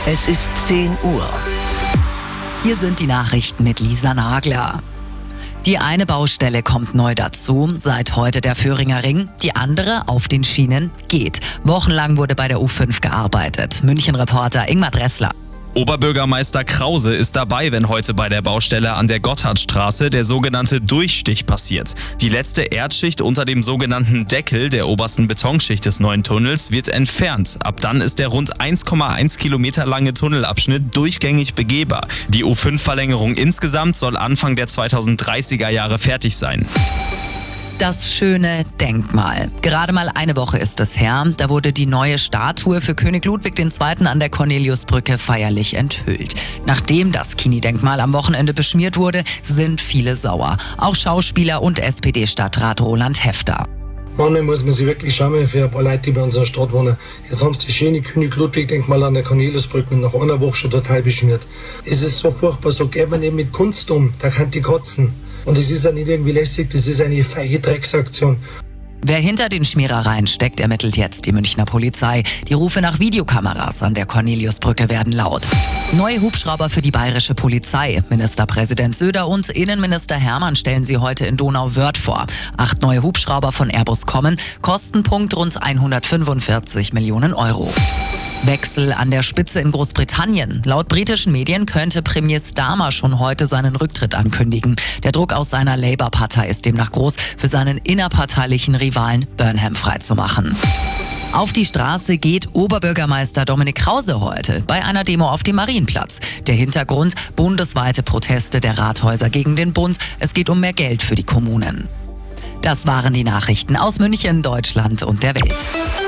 Es ist 10 Uhr. Hier sind die Nachrichten mit Lisa Nagler. Die eine Baustelle kommt neu dazu, seit heute der Föhringer Ring, die andere auf den Schienen geht. Wochenlang wurde bei der U5 gearbeitet. München-Reporter Ingmar Dressler. Oberbürgermeister Krause ist dabei, wenn heute bei der Baustelle an der Gotthardstraße der sogenannte Durchstich passiert. Die letzte Erdschicht unter dem sogenannten Deckel der obersten Betonschicht des neuen Tunnels wird entfernt. Ab dann ist der rund 1,1 Kilometer lange Tunnelabschnitt durchgängig begehbar. Die U5-Verlängerung insgesamt soll Anfang der 2030er Jahre fertig sein. Das schöne Denkmal. Gerade mal eine Woche ist es her, da wurde die neue Statue für König Ludwig II. An der Corneliusbrücke feierlich enthüllt. Nachdem das Kini-Denkmal am Wochenende beschmiert wurde, sind viele sauer. Auch Schauspieler und SPD-Stadtrat Roland Häfter. Manchmal muss man sich wirklich schämen für ein paar Leute, die bei unserer Stadt wohnen. Jetzt haben sie das schöne König Ludwig-Denkmal an der Corneliusbrücke nach einer Woche schon total beschmiert. Es ist so furchtbar, so geht man eben mit Kunst um, da kann die kotzen. Und es ist ja nicht irgendwie lässig, das ist eine feige Drecksaktion. Wer hinter den Schmierereien steckt, ermittelt jetzt die Münchner Polizei. Die Rufe nach Videokameras an der Corneliusbrücke werden laut. Neue Hubschrauber für die bayerische Polizei. Ministerpräsident Söder und Innenminister Hermann stellen sie heute in Donauwörth vor. 8 neue Hubschrauber von Airbus kommen, Kostenpunkt rund 145 Millionen Euro. Wechsel an der Spitze in Großbritannien. Laut britischen Medien könnte Premier Starmer schon heute seinen Rücktritt ankündigen. Der Druck aus seiner Labour-Partei ist demnach groß, für seinen innerparteilichen Rivalen Burnham freizumachen. Auf die Straße geht Oberbürgermeister Dominik Krause heute bei einer Demo auf dem Marienplatz. Der Hintergrund: bundesweite Proteste der Rathäuser gegen den Bund. Es geht um mehr Geld für die Kommunen. Das waren die Nachrichten aus München, Deutschland und der Welt.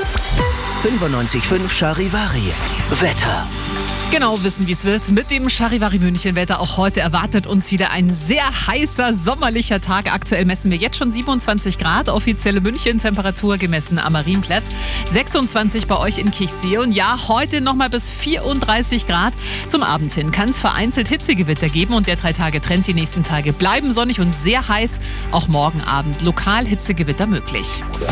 95.5 Charivari. Wetter. Genau wissen, wie es wird. Mit dem Charivari München Wetter auch heute erwartet uns wieder ein sehr heißer sommerlicher Tag. Aktuell messen wir jetzt schon 27 Grad. Offizielle München-Temperatur gemessen am Marienplatz. 26 bei euch in Kirchsee. Und ja, heute nochmal bis 34 Grad. Zum Abend hin kann es vereinzelt Hitzegewitter geben. Und der 3-Tage-Trend die nächsten Tage bleiben sonnig und sehr heiß. Auch morgen Abend lokal Hitzegewitter möglich.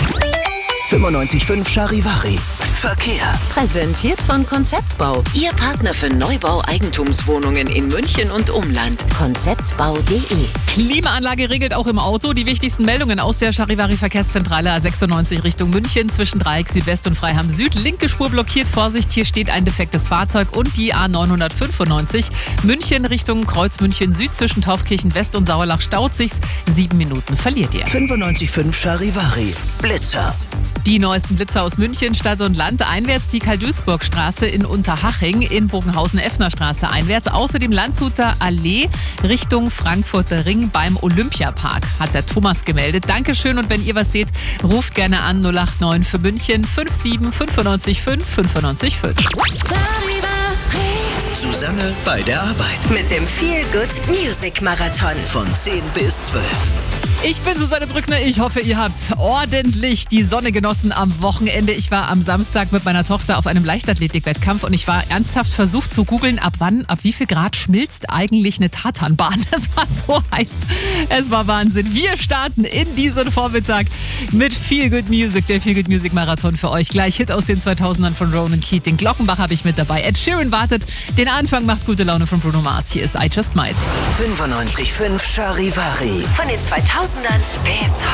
95.5 Charivari. Verkehr. Präsentiert von Konzeptbau. Ihr Partner für Neubau Eigentumswohnungen in München und Umland. Konzeptbau.de. Klimaanlage regelt auch im Auto. Die wichtigsten Meldungen aus der Charivari Verkehrszentrale A96 Richtung München zwischen Dreieck Südwest und Freiham Süd. Linke Spur blockiert. Vorsicht, hier steht ein defektes Fahrzeug. Und die A995 München Richtung Kreuz München Süd zwischen Taufkirchen West und Sauerlach staut sich's. 7 Minuten verliert ihr. 95.5 Charivari. Blitzer. Die neuesten Blitzer aus München, Stadt und Land. Einwärts die Karl-Duisburg-Straße in Unterhaching, in Bogenhausen-Effner-Straße einwärts. Außerdem Landshuter Allee Richtung Frankfurter Ring beim Olympiapark, hat der Thomas gemeldet. Dankeschön, und wenn ihr was seht, ruft gerne an 089 für München 57 95 5 95 5. Susanne bei der Arbeit. Mit dem Feel Good Music Marathon. Von 10 bis 12. Ich bin Susanne Brückner. Ich hoffe, ihr habt ordentlich die Sonne genossen am Wochenende. Ich war am Samstag mit meiner Tochter auf einem Leichtathletik-Wettkampf und ich war ernsthaft versucht zu googeln, ab wie viel Grad schmilzt eigentlich eine Tatanbahn. Es war so heiß. Es war Wahnsinn. Wir starten in diesen Vormittag mit Feel Good Music, der Feel Good Music Marathon für euch. Gleich Hit aus den 2000ern von Ronan Keating. Glockenbach habe ich mit dabei. Ed Sheeran wartet. Den Anfang macht gute Laune von Bruno Mars. Hier ist I Just Might. 95.5 Charivari. Von den 2000ern bis